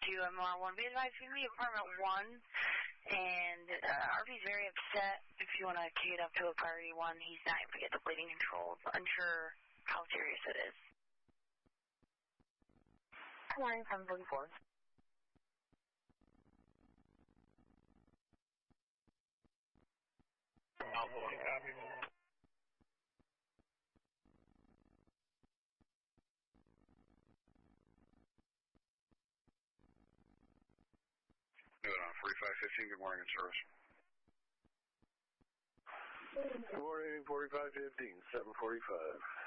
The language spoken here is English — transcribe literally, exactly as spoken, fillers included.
to M R one. Be advised, you me apartment one, and uh, R V's very upset. If you want to kick it up to a priority one, he's not able to get the bleeding controlled. Unsure how serious it is. Good morning, seven forty-four. I'll copy. Do it on forty-five fifteen. Good morning, service. Good morning, forty-five fifteen, seven forty-five.